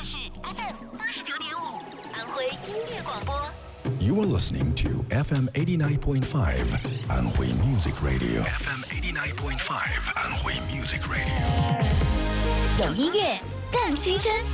是 FM 89.5，安徽音乐广播。 You are listening to FM 89.5 安徽 Music Radio. FM 89.5 安徽 Music Radio. 有音乐更青春。